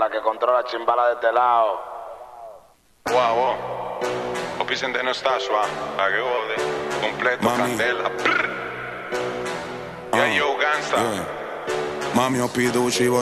la que controla chimbala de este lado. Wow, wow. Opisen de no está suave, a que gode. Completo, Mami. candela. Yeah, yo, gangsta. Yeah. Mami, ho piduci